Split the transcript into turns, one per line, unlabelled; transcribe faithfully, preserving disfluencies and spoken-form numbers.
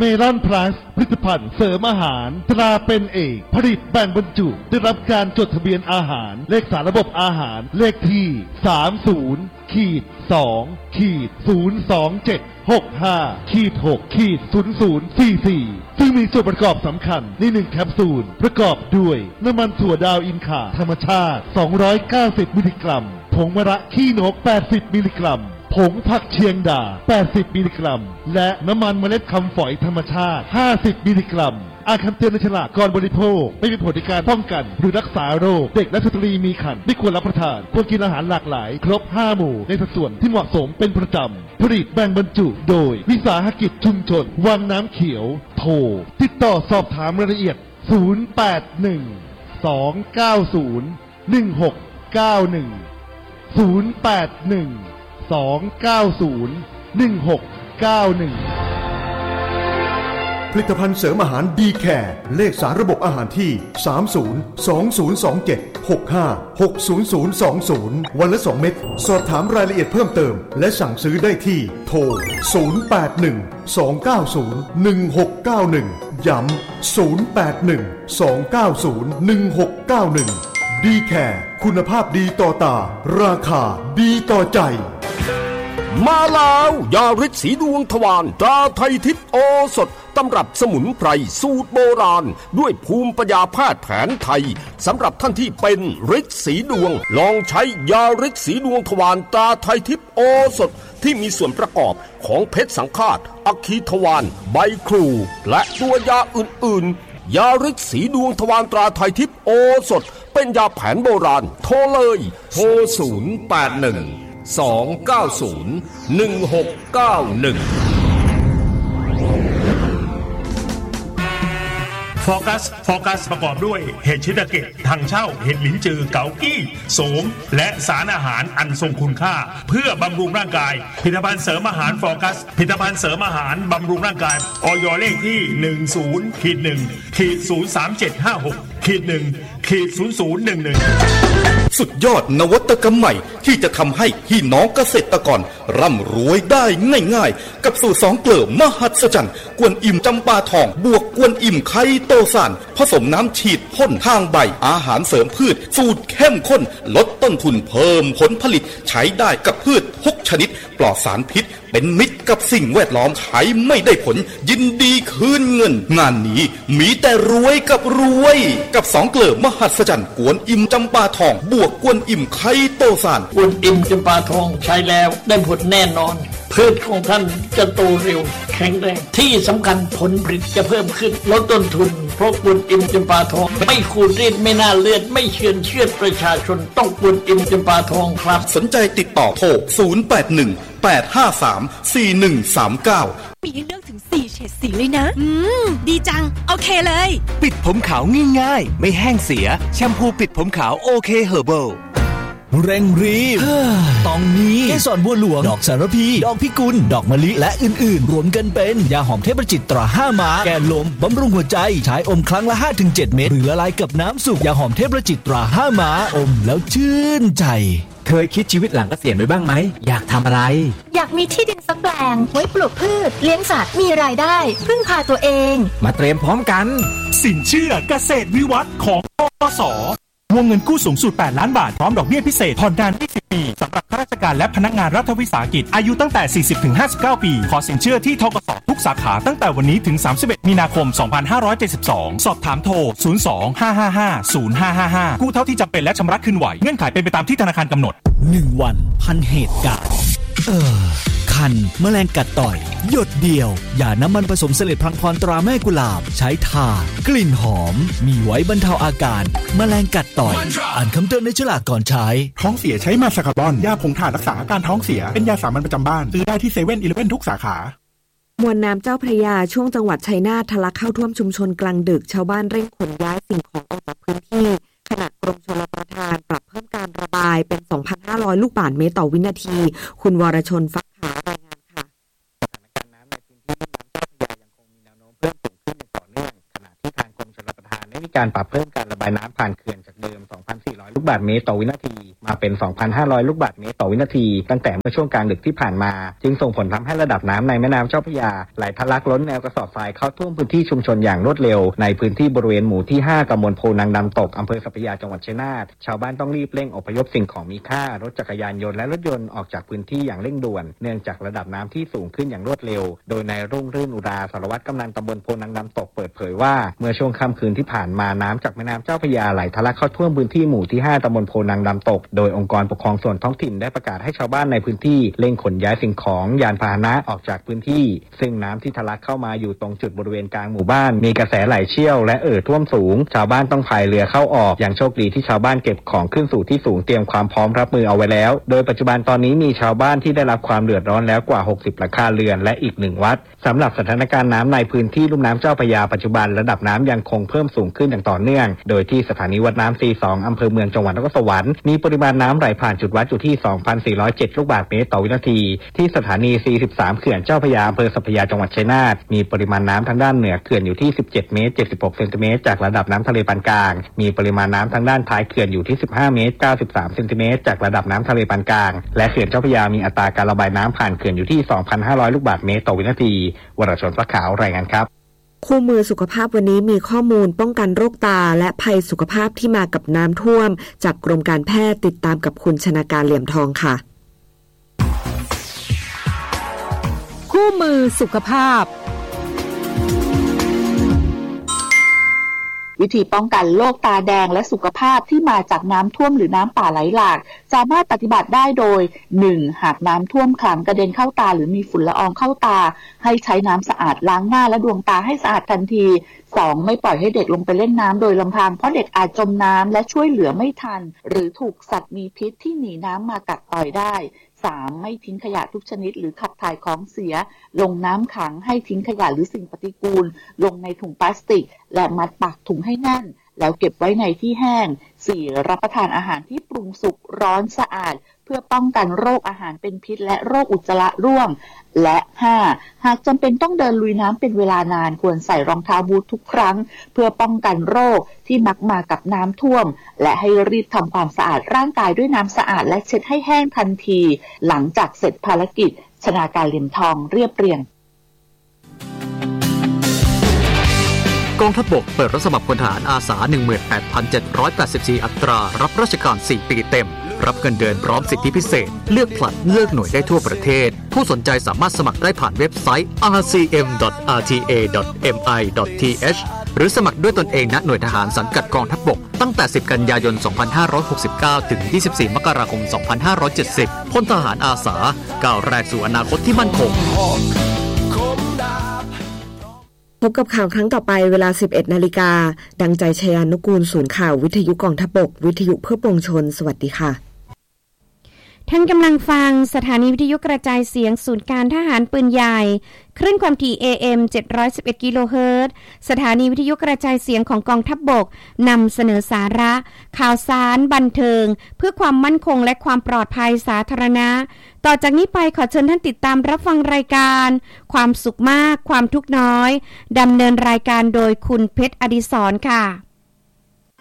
เมลอนพลัสผลิตภัณฑ์เสริมอาหารตราเป็นเอกผลิตแบ่งบรรจุได้รับการจดทะเบียนอาหารเลขสารระบบอาหารเลขที่สามสิบขีดสองขีดศูนย์สองเจ็ดหกห้าขีดหกขีดศูนย์ศูนย์สี่สี่ซึ่งมีส่วนประกอบสำคัญในหนึ่งแคปซูลประกอบด้วยน้ำมันถั่วดาวอินคาธรรมชาติสองร้อยเก้าสิบมิลลิกรัมผงมะระขี้นกแปดสิบมิลลิกรัมผงผักเชียงดาแปดสิบมิลลิกรัมและน้ำมันเมล็ดคำฝอยธรรมชาติห้าสิบมิลลิกรัมอาคำเตือนในฉลากก่อนบริโภคไม่มีผลในการป้องกันหรือรักษาโรคเด็กและสตรีมีครรภ์ไม่ควรรับประทานควรกินอาหารหลากหลายครบห้าหมู่ในสัดส่วนที่เหมาะสมเป็นประจำผลิตแบ่งบรรจุโดยวิสาหกิจชุมชนวังน้ำเขียวโทรติดต่อสอบถามรายละเอียดศูนย์ แปด หนึ่ง สอง เก้า ศูนย์ หนึ่ง หก เก้า หนึ่ง ศูนย์ แปด หนึ่ง สอง เก้า ศูนย์ หนึ่ง หก เก้า หนึ่ง
ผลิตภัณฑ์เสริมอาหารดีแคร์เลขสารระบบอาหารที่สามศูนย์ สองศูนย์สองเจ็ด หกห้า หกศูนย์ศูนย์สองศูนย์วันละสองเม็ดสอบถามรายละเอียดเพิ่มเติมและสั่งซื้อได้ที่โทรศูนย์ แปด หนึ่ง สอง เก้า ศูนย์ หนึ่ง หก เก้า หนึ่งย้ำศูนย์ แปด หนึ่ง สอง เก้า ศูนย์ หนึ่ง หก เก้า หนึ่งดีแคร์คุณภาพดีต่อตาราคาดีต่อใจ
มาแล้วยาฤทธิ์สีดวงทวารตราไทยทิพย์โอสถตำรับสมุนไพรสูตรโบราณด้วยภูมิปัญญาแพทย์แผนไทยสำหรับท่านที่เป็นฤทธิ์สีดวงลองใช้ยาฤทธิ์สีดวงทวารตราไทยทิพย์โอสถที่มีส่วนประกอบของเพชรสังฆาตอัคคีทวารใบครูและตัวยาอื่นๆยาฤทธิ์สีดวงทวารตราไทยทิพย์โอสถเป็นยาแผนโบราณโทรเลยโทรศูนย์ แปด หนึ่ง สอง เก้า ศูนย์ หนึ่ง หก เก้า หนึ่ง
โฟกัสโฟกัสประกอบด้วยเห็ดชิตาเกะถังเช่าเห็ดหลินจือเกากี้โสมและสารอาหารอันทรงคุณค่าเพื่อบำรุงร่างกายผลิตภัณฑ์เสริมอาหารโฟกัสผลิตภัณฑ์เสริมอาหารบำรุงร่างกายอย.เลขที่ หนึ่ง ศูนย์ หนึ่ง ศูนย์ สาม เจ็ด ห้า หก หนึ่ง ศูนย์ ศูนย์ หนึ่ง หนึ่ง
สุดยอดนวัตกรรมใหม่ที่จะทำให้พี่น้องเกษตรกรร่ำรวยได้ง่ายๆกับสูตรสองเกลือมหัศจรรย์กวนอิ่มจำปาทองบวกกวนอิ่มไคโตซานผสมน้ำฉีดพ่นทางใบอาหารเสริมพืชสูตรเข้มข้นลดต้นทุนเพิ่มผลผลิตใช้ได้กับพืชทุกชนิดปลอดสารพิษเป็นมิตรกับสิ่งแวดล้อมใช้ไม่ได้ผลยินดีคืนเงินงานนี้มีแต่รวยกับรวยกับสองเกลือมหัศจรรย์กวนอิ่มจำปาทองบวกกวนอิ่มไคโตซาน
กวนอิ่มจำปาทองใช้แล้วได้ผลแน่นอนพืชของท่านจะโตเร็วแข็งแรงที่สำคัญผลผลิตจะเพิ่มขึ้นลดต้นทุนเพราะกวนอิ่มจำปาทองไม่ขูดรีดไม่น่าเลือดไม่เชือนเชือดประชาชนต้องกวนอิ่มจำปาทองครับ
สนใจติดต่อโทรศูนย์ แปด หนึ่ง แปด ห้า สาม สี่ หนึ่ง สาม เก้า
มีให้เลือกถึงสี่เฉดสีเลยนะอืมดีจังโอเคเลย
ปิดผมขาวง่ายๆไม่แห้งเสียแชมพูปิดผมขาวโอเคเฮอร์เบิล
เร่งรีบตองนี้เกสรบัวหลวงดอกสารพีดอกพิกุลดอกมะลิและอื่นๆรวมกันเป็นยาหอมเทพประจิตตราห้าม้าแก้ลมบำรุงหัวใจใช้อมครั้งละ ห้าถึงเจ็ด เม็ดหรือละลายกับน้ำสุกยาหอมเทพประจิตตราห้าม้าอมแล้วชื่นใจ
เคยคิดชีวิตหลังเกษียณไว้บ้างไหมอยากทำอะไร
อยากมีที่ดินสักแปลงไว้ปลูกพืชเลี้ยงสัตว์มีรายได้พึ่งพาตัวเอง
มาเตรียมพร้อมกัน
สินเชื่อเกษตรวิวัฒน์ของปตส.วงเงินกู้สูงสุดแปดล้านบาทพร้อมดอกเบี้ยพิเศษผ่อนนานยี่สิบปีสำหรับข้าราชการและพนักงานรัฐวิสาหกิจอายุตั้งแต่ สี่สิบถึงห้าสิบเก้า ปีขอสินเชื่อที่ธกส.ทุกสาขาตั้งแต่วันนี้ถึงสามสิบเอ็ดมีนาคมสองพันห้าร้อยเจ็ดสิบสองสอบถามโทรศูนย์ สอง ห้า ห้า ห้า ศูนย์ ห้า ห้า ห้ากู้เท่าที่จำเป็นและชำระคืนไหวเงื่อนไขเป็นไปตามที่ธนาคารกำหนด
หนึ่งวันพันเหตุการณ์เออคันแมลงกัดต่อยหยดเดียวอย่าน้ำมันผสมเสลดพลังพรตราแม่กุหลาบใช้ทากลิ่นหอมมีไว้บรรเทาอาการแมลงกัดต่อยอ่านคำเตือนในฉลากก่อนใช้
ท้องเสียใช้มาสคาบอนยาผงถ่านรักษาอาการท้องเสียเป็นยาสามัญประจำบ้านซื้อได้ที่เซเว่นอีเลฟเว่นทุกสาขาม
วลน้ำเจ้าพระยาช่วงจังหวัดชัยนาททะลักเข้าท่วมชุมชนกลางดึกชาวบ้านเร่งขนย้ายสิ่งของออกจากพื้นที่ขณะกรมชลประทานปรับเพิ่มการระบายเป็น สองพันห้าร้อย ลูกบาศก์เมตรต่อวินาทีคุณวรชนฟักขารายงานค่ะ
สถานการณ์น้ำในพื้นที่ลุ่มน้ำเจ้าพระยายังคงมีแนวโน้มเพิ่มสูงขึ้นอย่างต่อเนื่องขณะที่ทางกรมชลประทานได้มีการปรับเพิ่มการระบายน้ำผ่านเขื่อนจากเดิม สองพันสี่ร้อย ลูกบาศก์เมตรต่อวินาทีมาเป็น สองพันห้าร้อย ลูกบาศก์เมตรต่อวินาทีตั้งแต่เมื่อช่วงกลางดึกที่ผ่านมาจึงส่งผลทำให้ระดับน้ำในแม่น้ำเจ้าพระยาไหลทะลักล้นแนวกระสอบทรายเข้าท่วมพื้นที่ชุมชนอย่างรวดเร็วในพื้นที่บริเวณหมู่ที่ห้าตำบลโพนางดำตกอำเภอสัพพยาจังหวัดชัยนาทชาวบ้านต้องรีบเร่งอพยพสิ่งของมีค่ารถจักรยานยนต์และรถยนต์ออกจากพื้นที่อย่างเร่งด่วนเนื่องจากระดับน้ำที่สูงขึ้นอย่างรวดเร็วโดยนายรุ่งรื่นอุราสารวัตรกำนันตำบลโพนางดำตกเปิดเผยว่าเมื่อช่วงค่ำคืนที่ผ่านมาน้ำจากแม่น้ำเจ้าพระยาไหลทะลักเข้าท่วมพื้นที่หมู่ที่ห้าตำบลโพนางดำตกโดยองค์กรปกครองส่วนท้องถิ่นได้ประกาศให้ชาวบ้านในพื้นที่เร่งขนย้ายสิ่งของยานพาหนะออกจากพื้นที่ซึ่งน้ำที่ทะลักเข้ามาอยู่ตรงจุดบริเวณกลางหมู่บ้านมีกระแสไหลเชี่ยวและเอ่อท่วมสูงชาวบ้านต้องพายเรือเข้าออกอย่างโชคดีที่ชาวบ้านเก็บของขึ้นสู่ที่สูงเตรียมความพร้อมรับมือเอาไว้แล้วโดยปัจจุบันตอนนี้มีชาวบ้านที่ได้รับความเดือดร้อนแล้วกว่าหกสิบหลังคาเรือนและอีกหนึ่งวัดสำหรับสถานการณ์น้ำในพื้นที่ลุ่มน้ำเจ้าพระยาปัจจุบันระดับน้ำยังคงเพิ่มสูงขึ้นอย่างต่อเนื่องโดยที่สถานีวัดน้ำ ซี สอง อำเภอเมืองจังหวัดนครสวรรค์มีปริมาณน้ำไหลผ่านจุดวัดอยู่ที่ สองพันสี่ร้อยเจ็ด ลูกบาศก์เมตรต่อวินาทีที่สถานี ซี สิบสาม เขื่อนเจ้าพระยาอำเภอสัพพยาจังหวัดชัยนาทมีปริมาณน้ำทางด้านเหนือเขื่อนอยู่ที่สิบเจ็ดเมตรเจ็ดสิบหกเซนติเมตรจากระดับน้ำทะเลปานกลางมีปริมาณน้ำทางด้านท้ายเขื่อนอยู่ที่สิบห้าเมตรเก้าสิบสามเซนติเมตรจากระดับน้ำทะเลปานกลางและเขื่อนเจ้าพระยามีอัตราการระบายน้ำผ่านเขื่อนอยู่ที่ สองพันห้าร้อย ลูกบาศก์เมตรต่อวินาทีวรชนพระขาวรายงานครับ
คู่มือสุขภาพวันนี้มีข้อมูลป้องกันโรคตาและภัยสุขภาพที่มากับน้ำท่วมจากกรมการแพทย์ติดตามกับคุณชนาการเหลี่ยมทองค่ะ
คู่มือสุขภาพวิธีป้องกันโรคตาแดงและสุขภาพที่มาจากน้ำท่วมหรือน้ำป่าไหลหลากสามารถปฏิบัติได้โดย หนึ่ง หากน้ำท่วมขังกระเด็นเข้าตาหรือมีฝุ่นละอองเข้าตาให้ใช้น้ำสะอาดล้างหน้าและดวงตาให้สะอาดทันที สอง ไม่ปล่อยให้เด็กลงไปเล่นน้ำโดยลำพังเพราะเด็กอาจจมน้ำและช่วยเหลือไม่ทันหรือถูกสัตว์มีพิษที่หนีน้ำมากัดต่อยได้สาม ไม่ทิ้งขยะทุกชนิดหรือขับถ่ายของเสียลงน้ำขังให้ทิ้งขยะหรือสิ่งปฏิกูลลงในถุงพลาสติกและมัดปากถุงให้แน่นแล้วเก็บไว้ในที่แห้ง สี่ รับประทานอาหารที่ปรุงสุกร้อนสะอาดเพื่อป้องกันโรคอาหารเป็นพิษและโรคอุจจาระร่วงและ ห้า หากจำเป็นต้องเดินลุยน้ำเป็นเวลานานควรใส่รองเท้าบูททุกครั้งเพื่อป้องกันโรคที่มักมากับน้ำท่วมและให้รีบทำความสะอาดร่างกายด้วยน้ำสะอาดและเช็ดให้แห้งทันทีหลังจากเสร็จภารกิจชนาการเหลี่ยมทองเรียบเรียง
กองทัพบกเปิดรับสมัครพลทหารอาสา หนึ่งหมื่นแปดพันเจ็ดร้อยแปดสิบสี่ อัตรารับราชการสี่ปีเต็มรับเงินเดือนพร้อมสิทธิพิเศษเลือกผลัดเลือกหน่วยได้ทั่วประเทศผู้สนใจสามารถสมัครได้ผ่านเว็บไซต์ อาร์ ซี เอ็ม ดอท อาร์ ที เอ ดอท เอ็ม ไอ ดอท ที เอช หรือสมัครด้วยตนเองณหน่วยทหารสังกัดกองทัพบกตั้งแต่สิบกันยายนสองพันห้าร้อยหกสิบเก้าถึงยี่สิบสี่มกราคมสองพันห้าร้อยเจ็ดสิบพลทหารอาสาก้าวแรกสู่อนาคตที่มั่นคง
พบกับข่าวครั้งต่อไปเวลา สิบเอ็ดนาฬิกา ดังใจชยานุกูลศูนย์ข่าววิทยุกองทัพบกวิทยุเพื่อปวงชนสวัสดีค่ะ
ท่านกำลังฟังสถานีวิทยุกระจายเสียงศูนย์การทหารปืนใหญ่คลื่นความถี่ เอ เอ็ม เจ็ดร้อยสิบเอ็ด กิโลเฮิรตซ์สถานีวิทยุกระจายเสียงของกองทัพบกนำเสนอสาระข่าวสารบันเทิงเพื่อความมั่นคงและความปลอดภัยสาธารณะต่อจากนี้ไปขอเชิญท่านติดตามรับฟังรายการความสุขมากความทุกข์น้อยดำเนินรายการโดยคุณเพชรอดิศรค่ะ